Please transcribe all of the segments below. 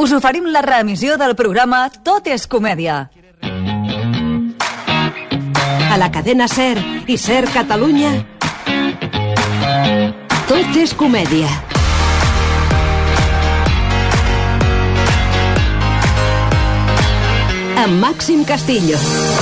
us oferim la reemissió del programa Tot és comèdia. A la cadena SER i SER Catalunya, Tot és comèdia. Amb Màxim Castillo.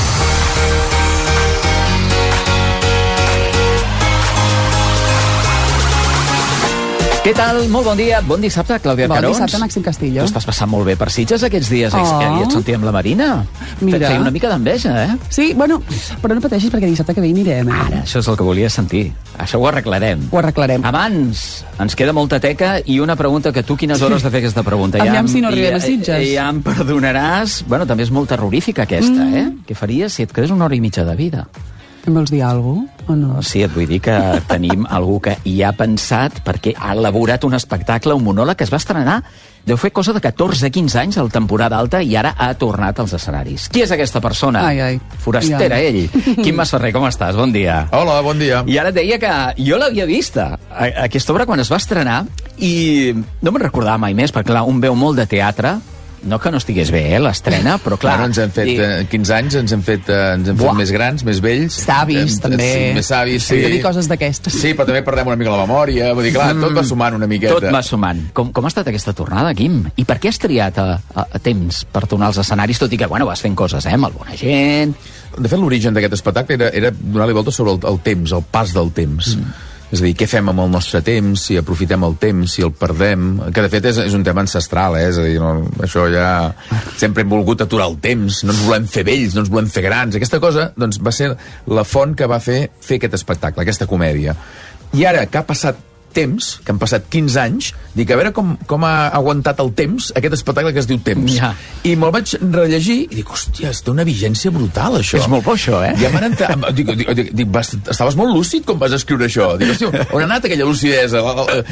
Què tal? Molt bon dia. Bon dissabte, Clàudia Carons. Bon dissabte, Màxim Castillo. Tu estàs passant molt bé per Sitges aquests dies. I et sentia amb la Marina. Mira. Feia una mica d'enveja, eh? Sí, bueno, però no pateixis perquè dissabte que ve hi anirem. Ara, això és el que volia sentir. Això ho arreglarem. Ho arreglarem. Abans, ens queda molta teca i una pregunta que tu quines hores de fer aquesta pregunta? Aviam si no arribem a Sitges. Ja em perdonaràs. Bueno, també és molt terrorífica aquesta, eh? Què faries si et quedés una hora i mitja de vida? Em vols dir alguna cosa o no? Sí, et vull dir que tenim algú que hi ha pensat perquè ha elaborat un espectacle, un monòleg que es va estrenar, deu fer cosa de 14-15 anys a la temporada alta i ara ha tornat als escenaris. Qui és aquesta persona? Ai. Forastera, Ai. ell. Quim Masferrer, com estàs? Bon dia. Hola, bon dia. I ara et deia que jo l'havia vista, aquesta obra, quan es va estrenar, i no me'n recordava mai més, perquè clar, un veu molt de teatre. No que no estigués bé, l'estrena, però clar... Ara ens hem fet 15 anys, ens hem fet més grans, més vells. Savis, també. Sí, més savis, sí. Hem de dir coses d'aquestes. Sí, però també perdem una mica la memòria. Vull dir, clar, tot va sumant una miqueta. Tot va sumant. Com ha estat aquesta tornada, Quim? I per què has triat a temps per tornar als escenaris, tot i que, bueno, vas fent coses, amb alguna gent... De fet, l'origen d'aquest espectacle era donar-li volta sobre el temps, el pas del temps. És a dir, què fem amb el nostre temps, si aprofitem el temps, si el perdem... Que, de fet, és un tema ancestral, eh? És a dir, no, això ja... Sempre hem volgut aturar el temps, no ens volem fer vells, no ens volem fer grans. Aquesta cosa, doncs, va ser la font que va fer aquest espectacle, aquesta comèdia. I ara, que ha passat temps, que han passat 15 anys, dic, a veure com ha aguantat el temps, aquest espectacle que es diu Temps. Ja. I me'l vaig rellegir i dic, hòstia, té una vigència brutal, això. És molt bo, això, eh? Ja m'han entrat... Dic, estaves molt lúcid quan vas escriure això. Dic, hòstia, on ha anat aquella lucidesa?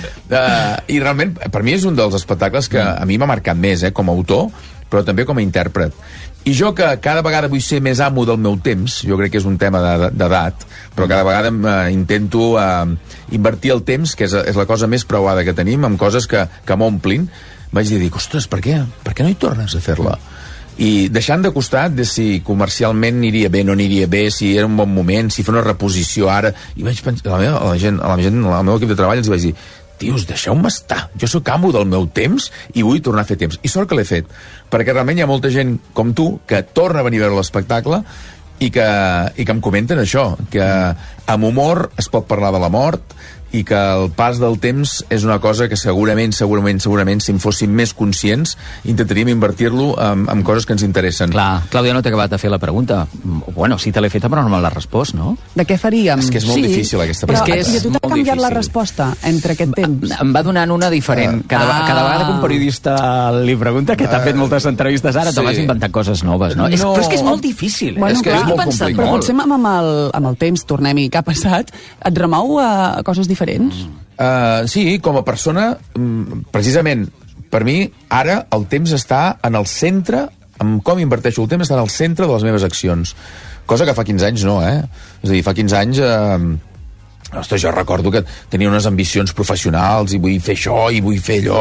I realment, per mi és un dels espectacles que a mi m'ha marcat més, com a autor, però també com a intèrpret. I jo, que cada vegada vull ser més amo del meu temps, jo crec que és un tema d'edat, però cada vegada intento invertir el temps, que és la cosa més preuada que tenim, amb coses que m'omplin. Vaig dir, ostres, per què? Per què no hi tornes a fer-la? I deixant de costat de si comercialment aniria bé, no aniria bé, si era un bon moment, si fer una reposició ara... I vaig pensar, al meu equip de treball els vaig dir, tios, deixeu-me estar, jo sóc amo del meu temps i vull tornar a fer temps. I sort que l'he fet, perquè realment hi ha molta gent com tu que torna a venir a veure l'espectacle i que em comenten això, que amb humor es pot parlar de la mort i que el pas del temps és una cosa que segurament, si en fóssim més conscients, intentaríem invertir-lo en coses que ens interessen. Clar, Clàudia, no t'he acabat de fer la pregunta. Bueno, sí te l'he feta, però no me l'ha respost, no? De què faríem? És que és molt difícil, aquesta pregunta. Però a tu t'ha canviat la resposta entre aquest temps? Em va donant una diferent. Cada vegada que un periodista li pregunta, que t'ha fet moltes entrevistes ara, te vas inventar coses noves, no? Però és que és molt difícil. Bueno, és que és molt complicat. Però potser amb el temps, tornem-hi, què ha passat, et remou a coses diferents? Sí, com a persona, precisament, per mi, ara el temps està en el centre, amb com inverteixo el temps, està en el centre de les meves accions. Cosa que fa 15 anys no, eh? És a dir, fa 15 anys... Ostres, jo recordo que tenia unes ambicions professionals i vull fer això i vull fer allò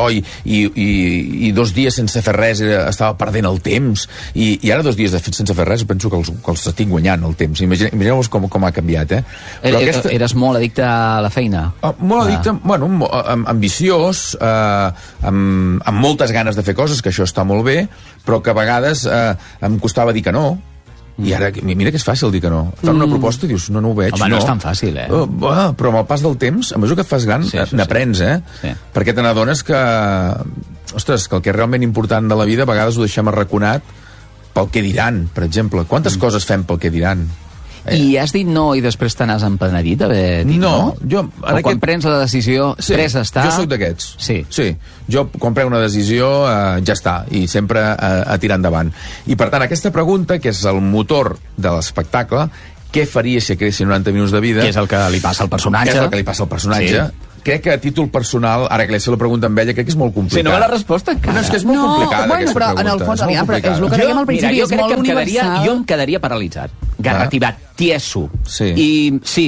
i 2 dies sense fer res estava perdent el temps i ara 2 dies sense fer res penso que els estic guanyant el temps. Imagineu-vos com ha canviat, eh? Però eres molt addicte a la feina? Molt addicte, bueno, ambiciós, amb moltes ganes de fer coses, que això està molt bé, però que a vegades em costava dir que no. I ara, mira que és fàcil dir que no. Fan una proposta i dius, no ho veig. Home, no és tan fàcil, eh? Però amb el pas del temps, a mesura que et fas gran, n'aprens, eh? Sí. Perquè te n'adones que... Ostres, que el que és realment important de la vida a vegades ho deixem arraconat pel que diran, per exemple. Quantes coses fem pel que diran? I has dit no i després te n'has empenedit d'haver dit no? Quan prens la decisió, pres està... Jo sóc d'aquests. Sí. Jo, quan prenc una decisió, ja està, i sempre a tirar endavant. I, per tant, aquesta pregunta, que és el motor de l'espectacle, què faria si acabessin 90 minuts de vida... Que és el que li passa al personatge. És el que li passa al personatge. Sí. Crec que a títol personal, ara que li sé la pregunta amb ella, crec que és molt complicat. Sí, no me la resposta encara. No, és que és molt complicada, aquesta pregunta. En el fons, és el que dèiem al principi, és molt universal. Jo em quedaria paralitzat, garrativat, tieso. Sí. I sí,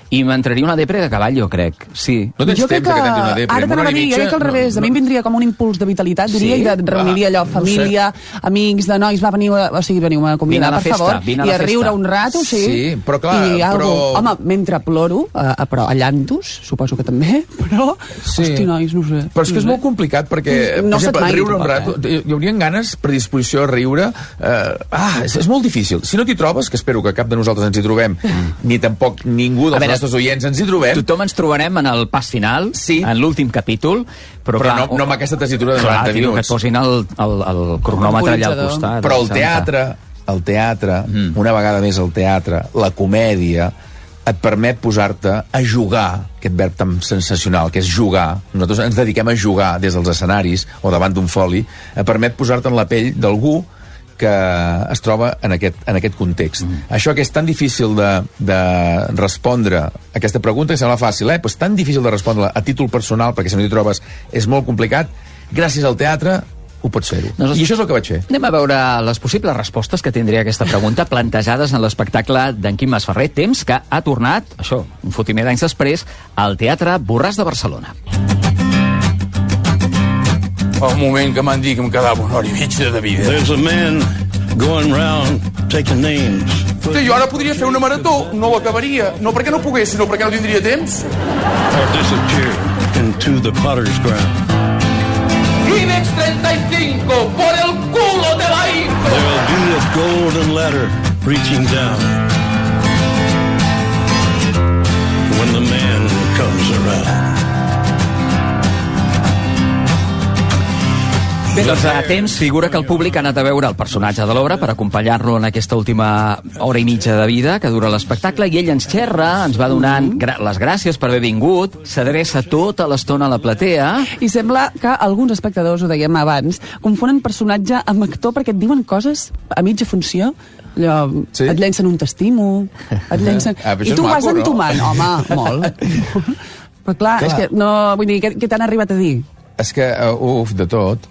I m'entraria una depre de cavall, jo crec. Sí. No tens Jo crec temps que t'entri una depre. Ara t'anava a dir, jo crec que al revés. A mi em vindria com un impuls de vitalitat, diria, i de reuniria allò, família, amics, de nois, va venir, o sigui, veniu a convidar, per favor, i a riure un rato, sí. Sí, però clar, Home, mentre ploro, però a llantos, suposo que també, però, hosti, nois, no sé. Però és que és molt complicat, perquè, per exemple, riure un rato, hi haurien ganes, predisposició a riure, és molt difícil. Si no t'hi trobes, que espero que cap de nosaltres ens hi trobem, ni tampoc ningú dels nostres oients ens hi trobem. Tothom ens trobarem en el pas final, en l'últim capítol, però clar, no amb aquesta tessitura de 90 minuts. Que et posin el cronòmetre allà al costat. Però el teatre, una vegada més el teatre, la comèdia, et permet posar-te a jugar, aquest verb tan sensacional, que és jugar. Nosaltres ens dediquem a jugar des dels escenaris o davant d'un foli, et permet posar-te en la pell d'algú que es troba en aquest context. Això que és tan difícil de respondre a aquesta pregunta, que sembla fàcil, però és tan difícil de respondre a títol personal, perquè si no t'hi trobes és molt complicat, gràcies al teatre ho pots fer-ho. I això és el que vaig fer. Anem a veure les possibles respostes que tindria aquesta pregunta plantejades en l'espectacle d'en Quim Masferrer, temps que ha tornat, això, un fotimer d'anys després, al Teatre Borràs de Barcelona. Un moment que m'han dit que em quedava una hora i mitja de vida. There's a man going round taking names. Jo ara podria fer una marató, no l'acabaria. No perquè no pogués, sinó perquè no tindria temps. Or disappear into the potter's ground. IBEX 35, por el culo de la Inco. There'll be a golden ladder reaching down when the man comes around. Bé, doncs a temps figura que el públic ha anat a veure el personatge de l'obra per acompanyar-lo en aquesta última hora i mitja de vida que dura l'espectacle, i ell ens xerra, ens va donant les gràcies per haver vingut, s'adreça tota l'estona a la platea. I sembla que alguns espectadors, ho dèiem abans, confonen personatge amb actor perquè et diuen coses a mitja funció. Allò, sí? Et llencen un t'estimo, et llencen... I tu vas entomant, no? Home, molt. Però clar, és que no... Vull dir, què t'han arribat a dir? És que, de tot...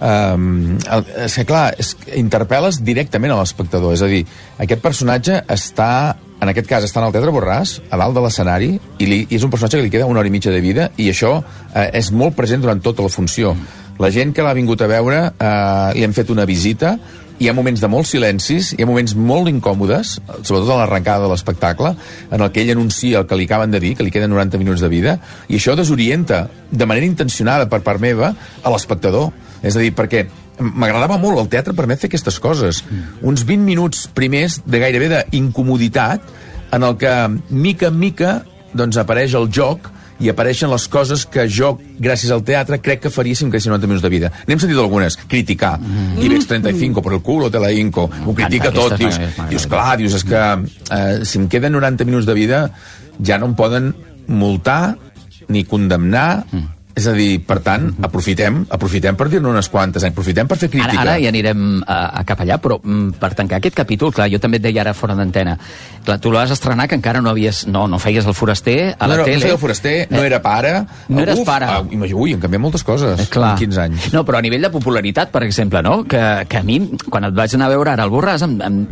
és que, clar, interpel·les directament a l'espectador. És a dir, aquest personatge està... En aquest cas, està en el Teatre Borràs, a dalt de l'escenari, i és un personatge que li queda una hora i mitja de vida, i això és molt present durant tota la funció. La gent que l'ha vingut a veure li hem fet una visita, hi ha moments de molts silencis, hi ha moments molt incòmodes, sobretot a l'arrencada de l'espectacle, en el que ell anuncia el que li acaben de dir, que li queden 90 minuts de vida, i això desorienta, de manera intencionada per part meva, a l'espectador. És a dir, perquè m'agradava molt, el teatre permet fer aquestes coses. Uns 20 minuts primers de gairebé d'incomoditat, en el que, mica en mica, doncs apareix el joc i apareixen les coses que jo, gràcies al teatre, crec que faria si em quedessin 90 minuts de vida. N'hem sentit algunes. Criticar. IBEX 35, por el culo te la hinco. Ho critica tot. Dius, clar, és que si em queden 90 minuts de vida ja no em poden multar ni condemnar. És a dir, per tant, aprofitem per dir-ne unes quantes, aprofitem per fer crítica. Ara ja anirem cap allà, però per tancar aquest capítol, clar, jo també et deia ara fora d'antena, clar, tu l'has estrenat que encara no feies el foraster a la tele. No feia el foraster, no era pare. No eres pare. Ui, han canviat moltes coses en 15 anys. No, però a nivell de popularitat, per exemple, no? Que a mi, quan et vaig anar a veure ara al Borràs,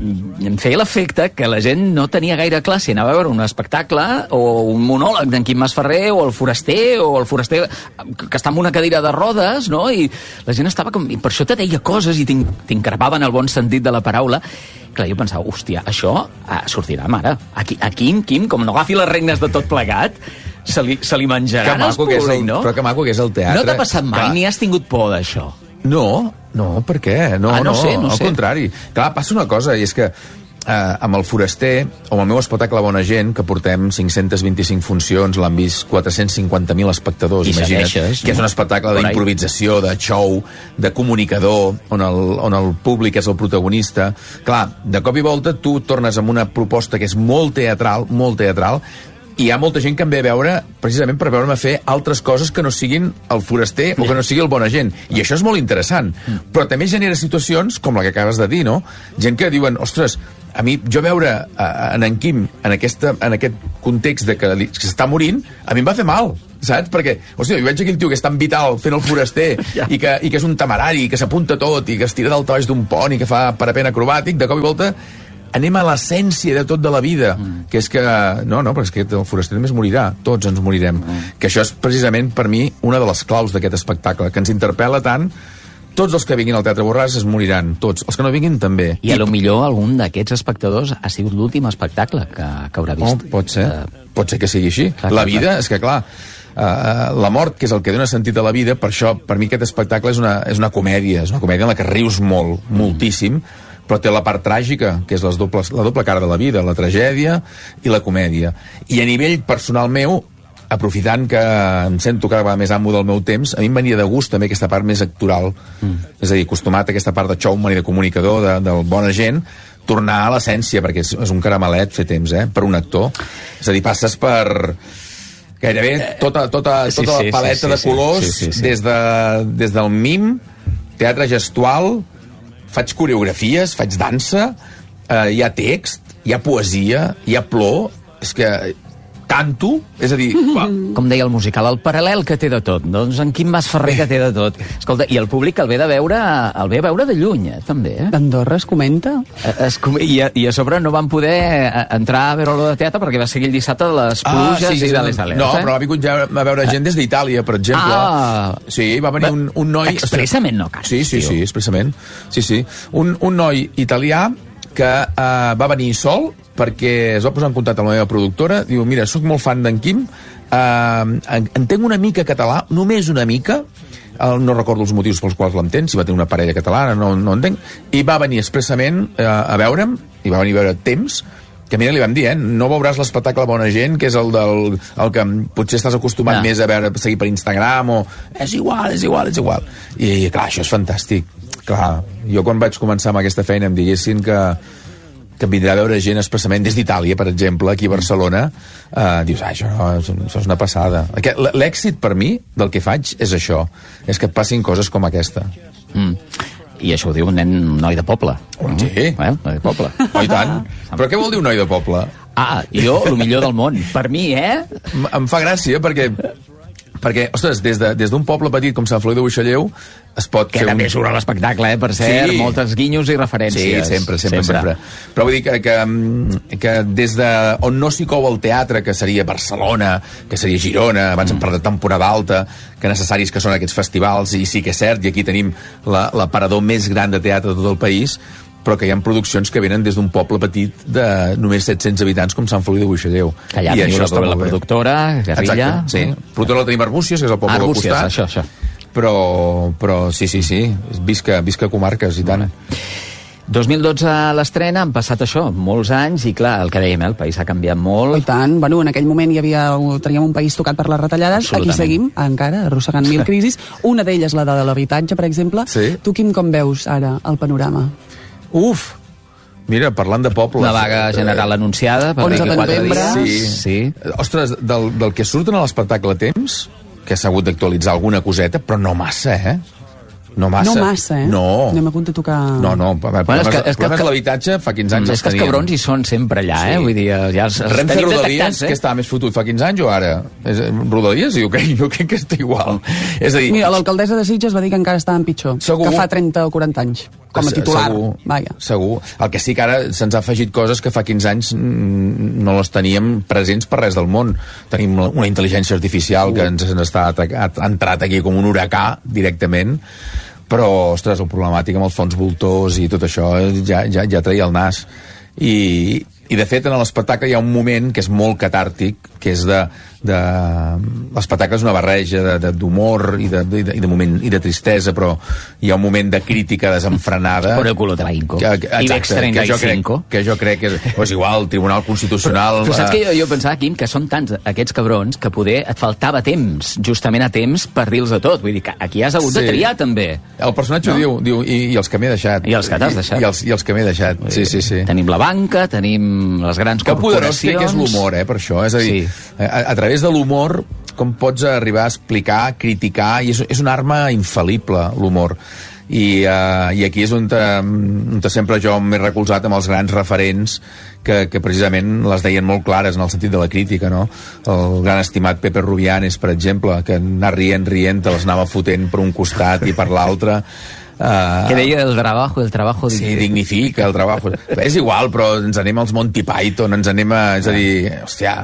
em feia l'efecte que la gent no tenia gaire clar si anava a veure un espectacle o un monòleg d'en Quim Masferrer o el foraster que està en una cadira de rodes, no? I la gent estava com... I per això te deia coses i t'increpaven el bon sentit de la paraula. Clar, jo pensava, hòstia, això sortirà, mare. Aquí, Quim, com no agafi les regnes de tot plegat, se li menjaran els públics, no? Però que maco que és el teatre. No t'ha passat mai, ni has tingut por d'això? No, per què? No sé. Al contrari. Clar, passa una cosa, i és que amb el foraster, o amb el meu espectacle Bona Gent, que portem 525 funcions, l'han vist 450.000 espectadors, imagina't, que és un espectacle d'improvisació, de show, de comunicador, on el públic és el protagonista. Clar, de cop i volta tu tornes amb una proposta que és molt teatral, i hi ha molta gent que em ve a veure precisament per veure'm fer altres coses que no siguin el foraster o que no sigui el Bona Gent. I això és molt interessant. Però també genera situacions com la que acabes de dir, no? Gent que diuen, ostres, a mi, jo veure en Quim en aquest context de que s'està morint, a mi em va fer mal, saps? Perquè, hòstia, jo veig aquell tio que és tan vital fent el foraster i que és un temerari, que s'apunta tot i que es tira dalt baix d'un pont i que fa parapent acrobàtic, de cop i volta anem a l'essència de tot de la vida, que és que, no, però és que el foraster també es morirà, tots ens morirem. Que això és precisament, per mi, una de les claus d'aquest espectacle, que ens interpel·la tant. Tots els que vinguin al Teatre Borràs es moriran, tots. Els que no vinguin, també. I a lo millor algun d'aquests espectadors ha sigut l'últim espectacle que haurà vist. Pot ser que sigui així. La vida, és que clar, la mort, que és el que dona sentit a la vida, per això, per mi aquest espectacle és una comèdia, en la que rius molt, moltíssim, però té la part tràgica, que és la doble cara de la vida, la tragèdia i la comèdia. I a nivell personal meu, aprofitant que em sento cada vegada més amo del meu temps, a mi em venia de gust també aquesta part més actoral, és a dir, acostumat a aquesta part de showman i de comunicador, del bon agent, tornar a l'essència, perquè és un caramelet fer temps, per un actor. És a dir, passes per gairebé tota la paleta de colors, des del mim, teatre gestual, faig coreografies, faig dansa, hi ha text, hi ha poesia, hi ha plor, és que canto, és a dir... Com deia el musical, el paral·lel que té de tot. Doncs en Quim Mas Ferrer que té de tot. Escolta, i el públic el ve a veure de lluny, també. D'Andorra es comenta? I a sobre no van poder entrar a veure-lo de teatre perquè va seguir el dissabte de les pluges i de les ales. No, però ha vingut ja a veure gent des d'Itàlia, per exemple. Sí, va venir un noi... Expressament, no, cara. Sí, expressament. Sí. Un noi italià que va venir sol perquè es va posar en contacte amb la meva productora, diu, mira, sóc molt fan d'en Quim, entenc una mica català, només una mica, no recordo els motius pels quals l'entén, si va tenir una parella catalana, no entenc, i va venir expressament a veure'm, i va venir a veure Temps, que mira, li vam dir, no veuràs l'espectacle Bona Gent, que és el que potser estàs acostumat més a veure, seguir per Instagram, o és igual. I clar, això és fantàstic. Clar, jo quan vaig començar amb aquesta feina em diguessin que em vindrà a veure gent expressament des d'Itàlia, per exemple, aquí a Barcelona, dius, això és una passada. L'èxit per mi del que faig és això, és que et passin coses com aquesta. I això ho diu un noi de poble. Sí. Noi de poble. Oh, i tant. Però què vol dir un noi de poble? Jo, el millor del món. Per mi, Em fa gràcia perquè, ostres, des d'un poble petit com Sant Feliu de Buixalleu es pot fer també surt a l'espectacle, per cert, moltes guinyos i referències. Sí, sempre. Però vull dir que des on no s'hi cou el teatre, que seria Barcelona, que seria Girona, abans hem parlat de temporada alta, que necessaris que són aquests festivals, i sí que és cert, i aquí tenim l'aparador més gran de teatre de tot el país, però que hi ha produccions que venen des d'un poble petit de només 700 habitants com Sant Feliu de Buixalleu. Que allà teniu la productora, Guerrilla... Exacte, sí. Productora la tenim a Arbúcies, que és el poble del costat. Això. Però sí, visca comarques, i tant. 2012 a l'estrena, han passat això, molts anys, i clar, el que dèiem, el país ha canviat molt. I tant, en aquell moment teníem un país tocat per les retallades, aquí seguim, encara, arrossegant 1000 crisis, una d'elles la de l'habitatge, per exemple. Sí. Tu, Quim, com veus ara el panorama? Mira, parlant de pobles... La vaga general anunciada per 11 de novembre. Sí. Ostres, del que surten a l'espectacle Temps, que s'ha hagut d'actualitzar alguna coseta, però no massa, No massa, No. Anem a compte a tocar... No. És que l'habitatge fa 15 anys és que els cabrons hi són sempre allà, Vull dir, ja els Renfe Rodalies, que estava més fotut fa 15 anys o ara? Rodalies? Jo crec que està igual. És a dir... Mira, l'alcaldessa de Sitges va dir que encara estaven pitjor, que fa 30 o 40 anys, com a titular. Segur. El que sí que ara se'ns ha afegit coses que fa 15 anys no les teníem presents per res del món. Tenim una intel·ligència artificial que ens ha entrat aquí com un huracà directament, però, ostres, el problemàtic amb els fons voltors i tot això ja traia el nas. I de fet, en l'espectacle hi ha un moment que és molt catàrtic, que és l'espectacle és una barreja d'humor i de tristesa, però hi ha un moment de crítica desenfrenada. Por el culo te la hinco. Exacte, que jo crec que és igual, el Tribunal Constitucional... Però saps que jo pensava, Quim, que són tants aquests cabrons que poder et faltava temps, justament a temps, per dir-los a tot. Vull dir que aquí has hagut de triar, també. El personatge ho diu, i els que m'he deixat. I els que t'has deixat. I els que m'he deixat, sí. Tenim la banca, tenim les grans corporacions... Que poderós que és l'humor, per això. És a dir, a través de l'humor, com pots arribar a explicar, criticar, i és una arma infal·lible, l'humor. I aquí és on sempre jo m'he recolzat amb els grans referents que precisament les deien molt clares en el sentit de la crítica, no? El gran estimat Pepe Rubianes, per exemple, que anar rient te les anava fotent per un costat i per l'altre. Que deia el trabajo... Sí, dignifica el trabajo. És igual, però ens anem als Monty Python, ens anem a... És a dir, hòstia,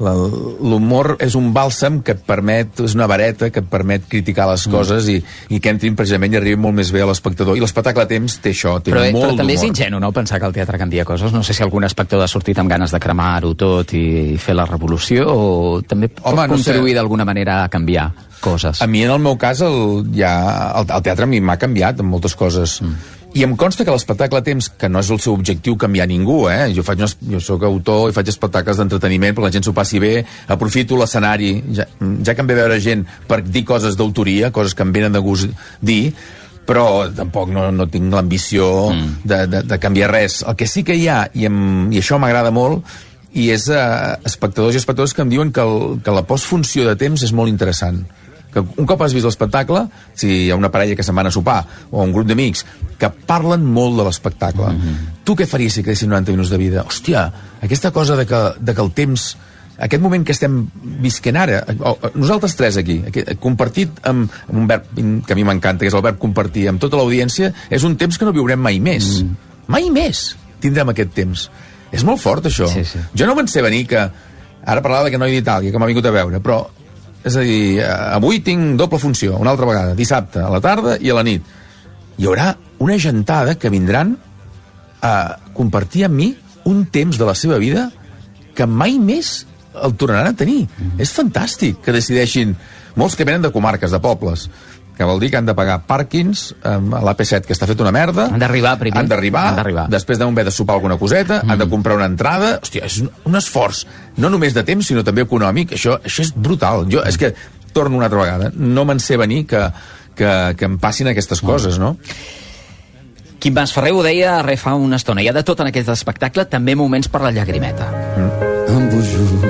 l'humor és un bàlsam que et permet, és una vareta que et permet criticar les coses i que entrin precisament i arribin molt més bé a l'espectador. I l'espectacle a temps té això, té molt d'humor. Però també és ingenu, no?, pensar que el teatre canvia coses. No sé si algun espectador ha sortit amb ganes de cremar-ho tot i fer la revolució, o també pot contribuir d'alguna manera a canviar coses. A mi, en el meu cas, el teatre a mi m'ha canviat en moltes coses. I em consta que l'espectacle a temps, que no és el seu objectiu canviar ningú, jo soc autor i faig espectacles d'entreteniment perquè la gent s'ho passi bé, aprofito l'escenari, ja que em ve veure gent per dir coses d'autoria, coses que em venen de gust dir, però tampoc no tinc l'ambició de canviar res. El que sí que hi ha, i això m'agrada molt, i és espectadors i espectadores que em diuen que la postfunció de temps és molt interessant. Que un cop has vist l'espectacle, si hi ha una parella que se'n van a sopar o un grup d'amics que parlen molt de l'espectacle, tu què faries si quedessin 90 minuts de vida? Hòstia, aquesta cosa de que el temps, aquest moment que estem visquent ara, nosaltres tres aquí, compartit amb un verb que a mi m'encanta, que és el verb compartir amb tota l'audiència, és un temps que no viurem mai més. Mai més tindrem aquest temps. És molt fort, això. Sí. Jo no me'n sé venir que... Ara parlava d'aquest noi d'Itàlia que m'ha vingut a veure, però és a dir, avui tinc doble funció, una altra vegada, dissabte, a la tarda i a la nit. Hi haurà una gentada que vindran a compartir amb mi un temps de la seva vida que mai més el tornaran a tenir. És fantàstic que decideixin, molts que venen de comarques, de pobles, que vol dir que han de pagar pàrquings a l'AP7, que està fet una merda. Han d'arribar primer. Han d'arribar. Després deuen haver de sopar alguna coseta, han de comprar una entrada. Hòstia, és un esforç, no només de temps, sinó també econòmic. Això és brutal. Jo, és que, torno una altra vegada, no me'n sé venir que em passin aquestes coses, no? Quim Masferrer ho deia fa una estona. Hi ha de tot en aquest espectacle, també moments per la llagrimeta.